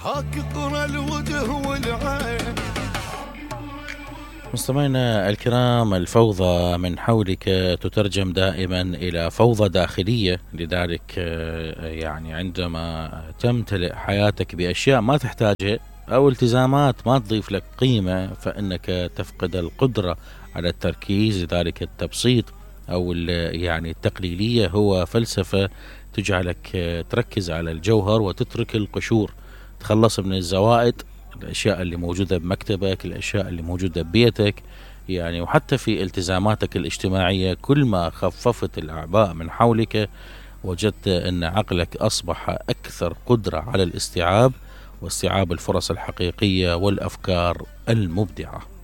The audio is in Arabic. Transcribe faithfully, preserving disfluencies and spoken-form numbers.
هاك طر الوجه والعين. مستمعينا الكرام، الفوضى من حولك تترجم دائما إلى فوضى داخلية، لذلك يعني عندما تمتلئ حياتك بأشياء ما تحتاجها أو التزامات ما تضيف لك قيمة فإنك تفقد القدرة على التركيز. لذلك التبسيط أو يعني التقليلية هو فلسفة تجعلك تركز على الجوهر وتترك القشور، تخلص من الزوائد، الأشياء اللي موجودة بمكتبك، الأشياء اللي موجودة ببيتك يعني، وحتى في التزاماتك الاجتماعية. كل ما خففت الأعباء من حولك وجدت أن عقلك أصبح أكثر قدرة على الاستيعاب واستيعاب الفرص الحقيقية والأفكار المبدعة.